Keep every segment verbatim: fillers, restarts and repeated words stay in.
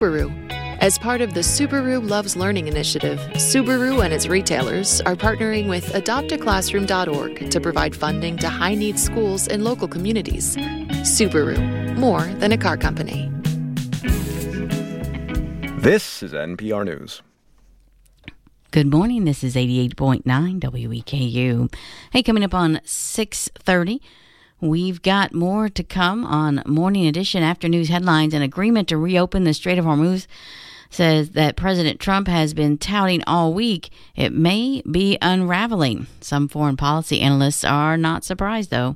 Subaru. As part of the Subaru Loves Learning initiative, Subaru and its retailers are partnering with adopt a classroom dot org to provide funding to high-needs schools in local communities. Subaru, more than a car company. This is N P R News. Good morning. This is eighty-eight point nine W E K U. Hey, coming up on six thirty, we've got more to come on Morning Edition after news headlines. An agreement to reopen the Strait of Hormuz says that President Trump has been touting all week. It may be unraveling. Some foreign policy analysts are not surprised, though.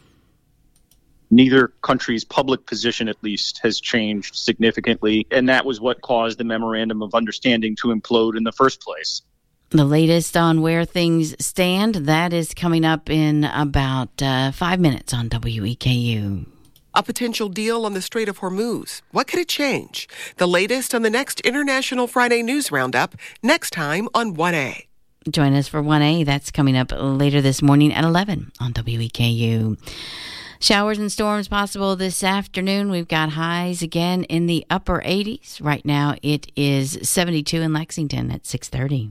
Neither country's public position, at least, has changed significantly, and that was what caused the Memorandum of Understanding to implode in the first place. The latest on where things stand, that is coming up in about uh, five minutes on W E K U. A potential deal on the Strait of Hormuz. What could it change? The latest on the next International Friday News Roundup, next time on one A. Join us for one A. That's coming up later this morning at eleven on W E K U. Showers and storms possible this afternoon. We've got highs again in the upper eighties. Right now it is seventy-two in Lexington at six thirty.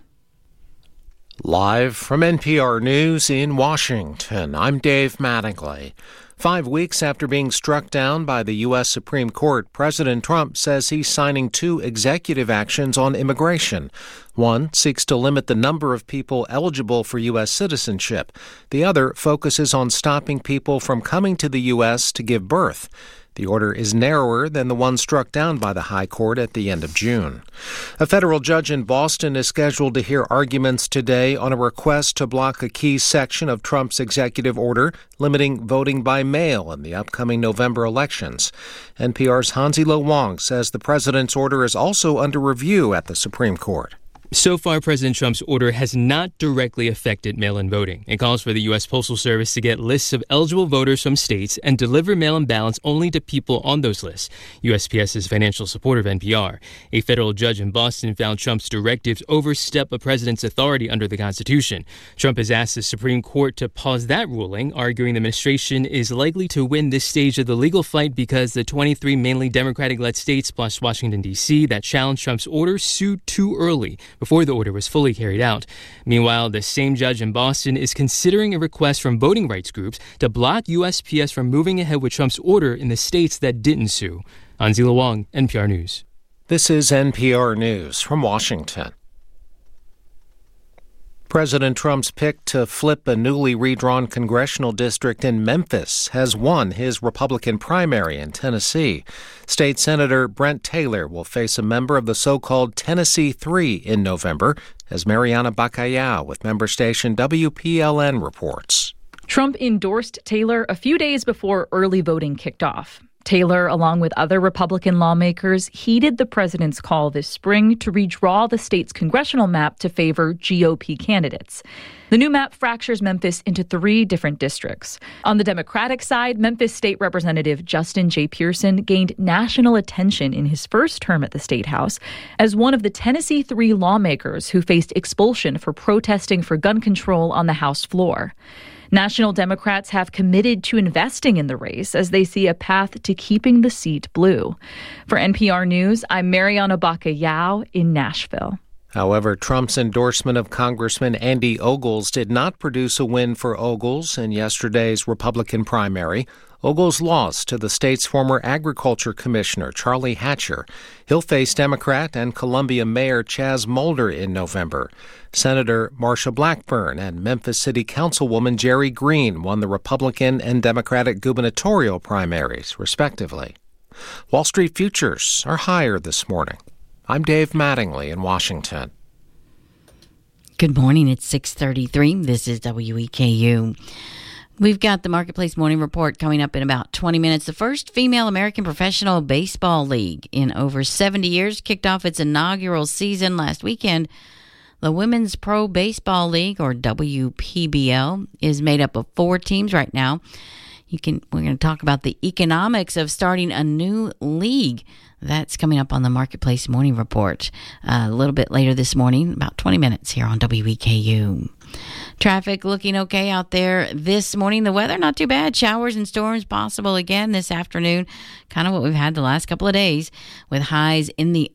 Live from N P R News in Washington, I'm Dave Mattingly. Five weeks after being struck down by the U S Supreme Court, President Trump says he's signing two executive actions on immigration. One seeks to limit the number of people eligible for U S citizenship. The other focuses on stopping people from coming to the U S to give birth. The order is narrower than the one struck down by the High Court at the end of June. A federal judge in Boston is scheduled to hear arguments today on a request to block a key section of Trump's executive order limiting voting by mail in the upcoming November elections. N P R's Hansi-Lo Wong says the president's order is also under review at the Supreme Court. So far, President Trump's order has not directly affected mail-in voting. It calls for the U S Postal Service to get lists of eligible voters from states and deliver mail-in ballots only to people on those lists. U S P S is a financial supporter of N P R. A federal judge in Boston found Trump's directives overstep a president's authority under the Constitution. Trump has asked the Supreme Court to pause that ruling, arguing the administration is likely to win this stage of the legal fight because the twenty-three mainly Democratic-led states plus Washington, D C that challenged Trump's order sued too early, before the order was fully carried out. Meanwhile, the same judge in Boston is considering a request from voting rights groups to block U S P S from moving ahead with Trump's order in the states that didn't sue. Hansi-Lo Wong, N P R News. This is N P R News from Washington. President Trump's pick to flip a newly redrawn congressional district in Memphis has won his Republican primary in Tennessee. State Senator Brent Taylor will face a member of the so-called Tennessee Three in November, as Mariana Bacallao with member station W P L N reports. Trump endorsed Taylor a few days before early voting kicked off. Taylor, along with other Republican lawmakers, heeded the president's call this spring to redraw the state's congressional map to favor G O P candidates. The new map fractures Memphis into three different districts. On the Democratic side, Memphis State Representative Justin J. Pearson gained national attention in his first term at the State House as one of the Tennessee Three lawmakers who faced expulsion for protesting for gun control on the House floor. National Democrats have committed to investing in the race as they see a path to keeping the seat blue. For N P R News, I'm Mariana Bacallao in Nashville. However, Trump's endorsement of Congressman Andy Ogles did not produce a win for Ogles in yesterday's Republican primary. Ogles lost to the state's former agriculture commissioner, Charlie Hatcher. He'll face Democrat and Columbia Mayor Chaz Mulder in November. Senator Marsha Blackburn and Memphis City Councilwoman Jerry Green won the Republican and Democratic gubernatorial primaries, respectively. Wall Street futures are higher this morning. I'm Dave Mattingly in Washington. Good morning. It's six thirty-three. This is W E K U. We've got the Marketplace Morning Report coming up in about twenty minutes. The first female American Professional Baseball League in over seventy years kicked off its inaugural season last weekend. The Women's Pro Baseball League, or W P B L, is made up of four teams right now. You can. We're going to talk about the economics of starting a new league. That's coming up on the Marketplace Morning Report uh, a little bit later this morning, about twenty minutes here on W E K U. Traffic looking okay out there this morning. The weather not too bad. Showers and storms possible again this afternoon. Kind of what we've had the last couple of days with highs in the